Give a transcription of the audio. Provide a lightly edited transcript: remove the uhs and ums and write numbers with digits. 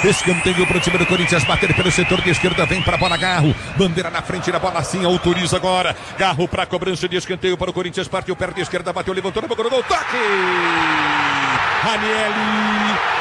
Escanteio para o time do Corinthians, bater pelo setor de esquerda, vem para a bola Garro, bandeira na frente da bola assim, autoriza agora, Garro para a cobrança de escanteio para o Corinthians, partiu perto de esquerda, bateu, levantou, na boca do gol, toque! Ranieri